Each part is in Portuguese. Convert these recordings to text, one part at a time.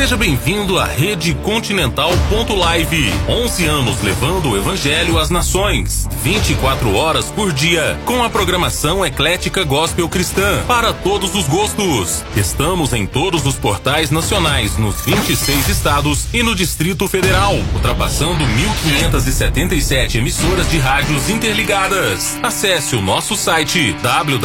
Seja bem-vindo à Rede Continental.live. 11 anos levando o Evangelho às nações. 24 horas por dia. Com a programação eclética gospel cristã. Para todos os gostos. Estamos em todos os portais nacionais, nos 26 estados e no Distrito Federal. Ultrapassando 1.577 emissoras de rádios interligadas. Acesse o nosso site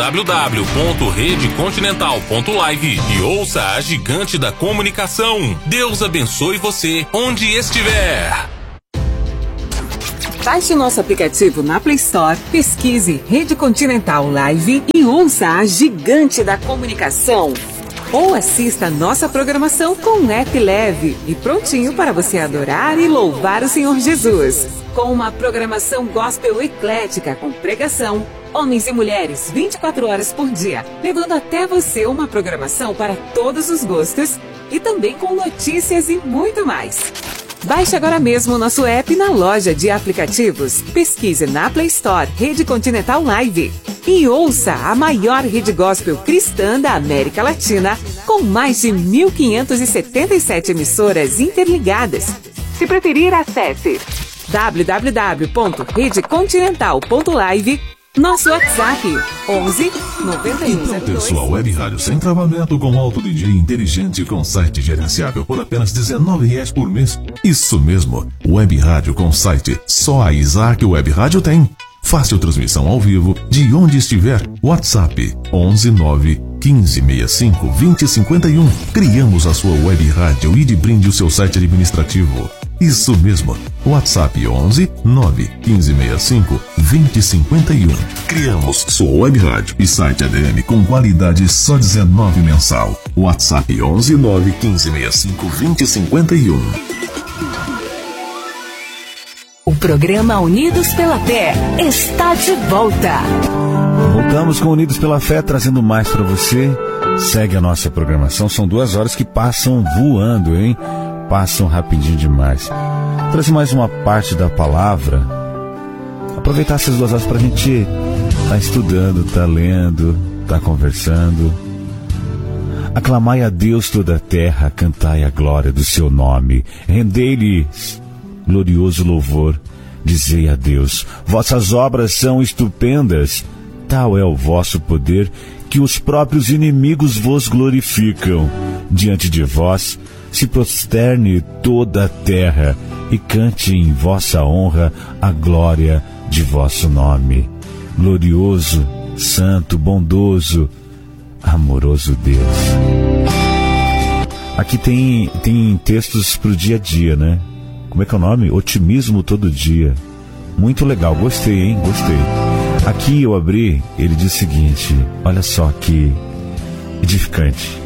www.redecontinental.live e ouça a gigante da comunicação. Deus abençoe você onde estiver. Baixe o nosso aplicativo na Play Store, pesquise Rede Continental Live e ouça a gigante da comunicação. Ou assista nossa programação com um app leve e prontinho para você adorar e louvar o Senhor Jesus. Com uma programação gospel eclética com pregação, homens e mulheres 24 horas por dia, levando até você uma programação para todos os gostos e também com notícias e muito mais. Baixe agora mesmo o nosso app na loja de aplicativos. Pesquise na Play Store Rede Continental Live e ouça a maior rede gospel cristã da América Latina, com mais de 1.577 emissoras interligadas. Se preferir, acesse www.redecontinental.live. Nosso WhatsApp 11 91. Então, pessoal, Web Rádio sem travamento com alto DJ inteligente com site gerenciável por apenas R$19 por mês. Isso mesmo, Web Rádio com site. Só a Isaac Web Rádio tem. Fácil transmissão ao vivo de onde estiver. WhatsApp 11 9 1565 2051. Criamos a sua Web Rádio e de brinde o seu site administrativo. Isso mesmo, WhatsApp 11 9 1565 2051. Criamos sua web rádio e site ADM com qualidade só R$19 mensal. WhatsApp 11 9 1565 2051. O programa Unidos pela Fé está de volta. Voltamos com Unidos pela Fé, trazendo mais para você. Segue a nossa programação, são 2 horas que passam voando, hein? Passam rapidinho demais. Trouxe mais uma parte da palavra. Aproveitar essas 2 horas para a gente estar estudando, estar lendo, estar conversando. Aclamai a Deus toda a terra, cantai a glória do seu nome. Rendei-lhe glorioso louvor, dizei a Deus. Vossas obras são estupendas, tal é o vosso poder que os próprios inimigos vos glorificam. Diante de vós se prosterne toda a terra e cante em vossa honra a glória de vosso nome. Glorioso, santo, bondoso, amoroso Deus. Aqui tem textos pro dia a dia, né? Como é que é o nome? Otimismo todo dia. Muito legal, gostei, hein? Gostei. Aqui eu abri, ele diz o seguinte, olha só que edificante.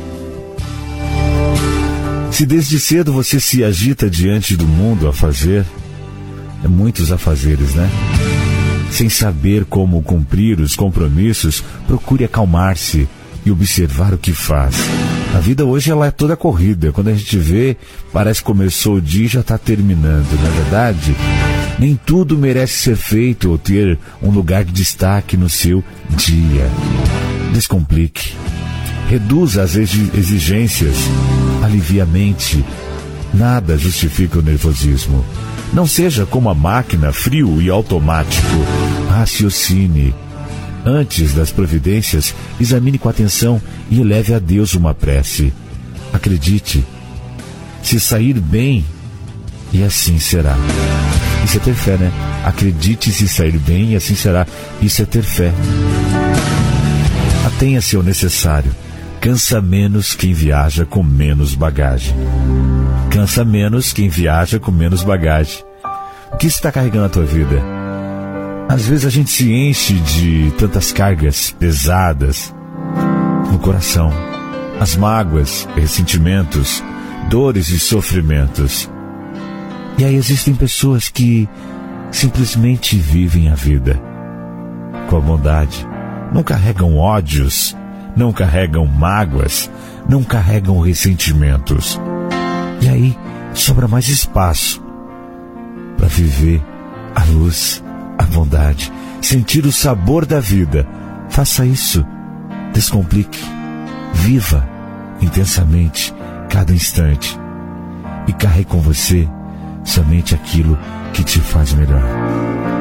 Se desde cedo você se agita diante do mundo a fazer, muitos afazeres, né? Sem saber como cumprir os compromissos, procure acalmar-se e observar o que faz. A vida hoje ela é toda corrida. Quando a gente vê, parece que começou o dia e já está terminando. Na verdade, nem tudo merece ser feito ou ter um lugar de destaque no seu dia. Descomplique. Reduza as exigências. Alivie a mente. Nada justifica o nervosismo. Não seja como a máquina, frio e automático. Raciocine. Antes das providências, examine com atenção e eleve a Deus uma prece. Acredite. Se sair bem, e assim será. Isso é ter fé, né? Acredite se sair bem, e assim será. Isso é ter fé. Atenha-se ao necessário. Cansa menos quem viaja com menos bagagem. Cansa menos quem viaja com menos bagagem. O que está carregando a tua vida? Às vezes a gente se enche de tantas cargas pesadas no coração. As mágoas, ressentimentos, dores e sofrimentos. E aí existem pessoas que simplesmente vivem a vida com a bondade. Não carregam ódios, não carregam mágoas, não carregam ressentimentos. E aí sobra mais espaço para viver a luz, a bondade, sentir o sabor da vida. Faça isso. Descomplique. Viva intensamente cada instante. e carregue com você somente aquilo que te faz melhor.